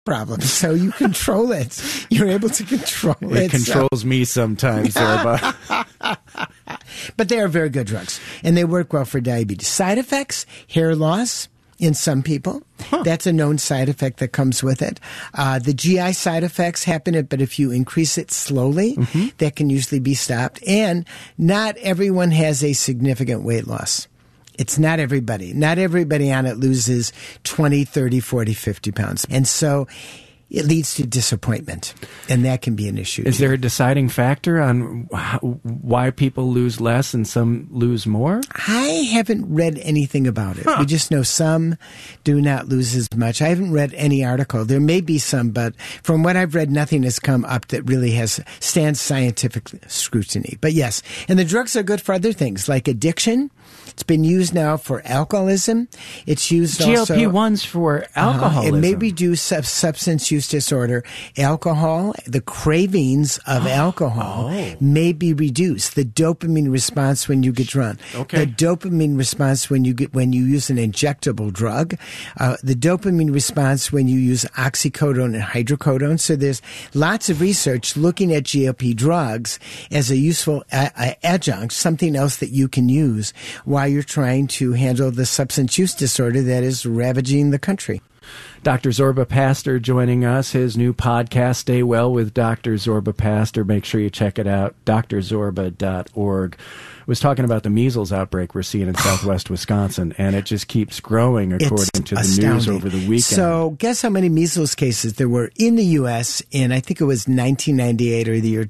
problem, so you control it. You're able to control it. It controls me sometimes, Zorba. But they are very good drugs, and they work well for diabetes. Side effects, hair loss in some people. That's a known side effect that comes with it. The GI side effects happen, but if you increase it slowly, that can usually be stopped. And not everyone has a significant weight loss. It's not everybody. Not everybody on it loses 20, 30, 40, 50 pounds. And so it leads to disappointment, and that can be an issue. Is there a deciding factor on why people lose less and some lose more? I haven't read anything about it. We just know some do not lose as much. I haven't read any article. There may be some, but from what I've read, nothing has come up that really stands scientific scrutiny. But yes, and the drugs are good for other things, like addiction. It's been used now for alcoholism. It's used also... GLP-1s for alcoholism. It may reduce substance use disorder. Alcohol, the cravings of alcohol may be reduced. The dopamine response when you get drunk. Okay. The dopamine response when you use an injectable drug. The dopamine response when you use oxycodone and hydrocodone. So there's lots of research looking at GLP drugs as a useful adjunct, something else that you can use while you're trying to handle the substance use disorder that is ravaging the country. Dr. Zorba Pastor joining us, his new podcast, Stay Well with Dr. Zorba Pastor. Make sure you check it out, drzorba.org. Was talking about the measles outbreak we're seeing in southwest Wisconsin, and it just keeps growing according to the news over the weekend. So guess how many measles cases there were in the U.S. in, I think it was 1998 or the year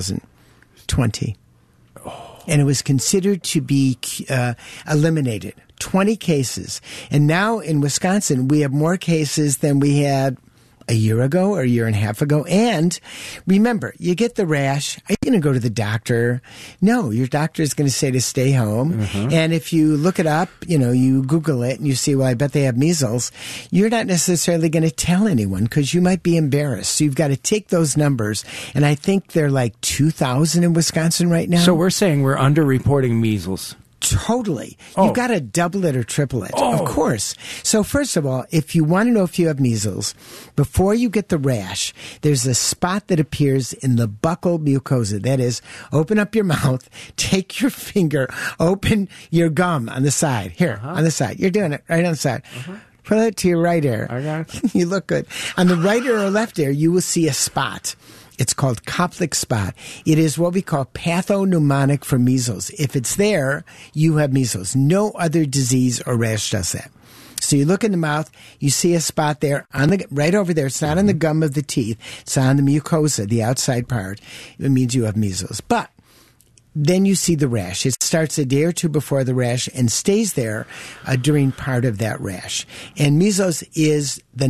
2020. And it was considered to be eliminated. 20 cases. And now in Wisconsin, we have more cases than we had a year ago or a year and a half ago. And remember, you get the rash. Are you going to go to the doctor? No, your doctor is going to say to stay home. And if you look it up, you Google it and you see, well, I bet they have measles. You're not necessarily going to tell anyone because you might be embarrassed. So you've got to take those numbers. And I think they're like 2,000 in Wisconsin right now. So we're saying we're underreporting measles. Totally. You've got to double it or triple it. Of course. So first of all, if you want to know if you have measles, before you get the rash, there's a spot that appears in the buccal mucosa. That is, open up your mouth, take your finger, open your gum on the side. Here, on the side. You're doing it right on the side. Put it to your right ear. I got it. You look good. On the right ear or left ear, you will see a spot. It's called Koplik spot. It is what we call pathognomonic for measles. If it's there, you have measles. No other disease or rash does that. So you look in the mouth, you see a spot there right over there. It's not on the gum of the teeth. It's on the mucosa, the outside part. It means you have measles. But then you see the rash. It starts a day or two before the rash and stays there during part of that rash. And measles is the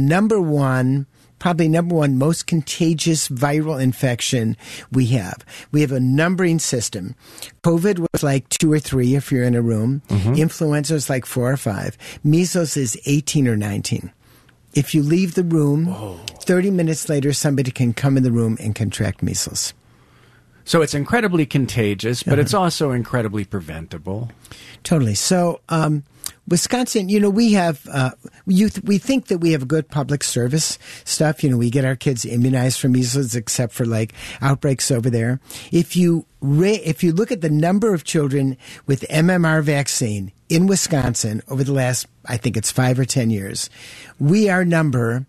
probably number one most contagious viral infection we have. We have a numbering system. COVID was like 2 or 3 if you're in a room. Influenza is like 4 or 5. Measles is 18 or 19. If you leave the room, 30 minutes later, somebody can come in the room and contract measles. So it's incredibly contagious, but it's also incredibly preventable. Totally. So, Wisconsin, we have, we think that we have good public service stuff. We get our kids immunized for measles, except for like outbreaks over there. If you look at the number of children with MMR vaccine in Wisconsin over the last, I think it's 5 or 10 years, we are number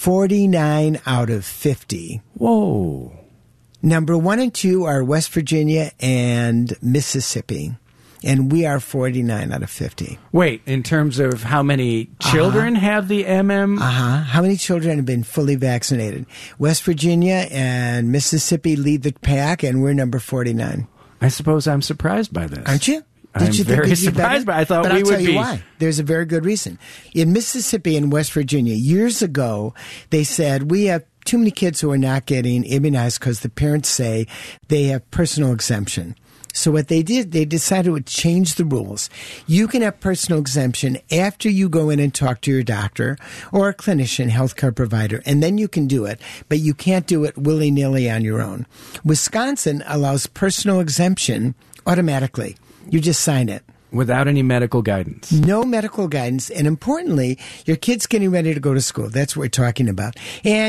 49 out of 50. Whoa. Number 1 and 2 are West Virginia and Mississippi. And we are 49 out of 50. Wait, in terms of how many children have the How many children have been fully vaccinated? West Virginia and Mississippi lead the pack, and we're number 49. I suppose I'm surprised by this. Aren't you? I'm very surprised, but I thought we would be. But I'll tell you why. There's a very good reason. In Mississippi and West Virginia, years ago, they said, we have too many kids who are not getting immunized because the parents say they have personal exemption. So what they did, they decided to change the rules. You can have personal exemption after you go in and talk to your doctor or a clinician, healthcare provider, and then you can do it, but you can't do it willy-nilly on your own. Wisconsin allows personal exemption automatically. You just sign it. Without any medical guidance. No medical guidance. And importantly, your kid's getting ready to go to school. That's what we're talking about. And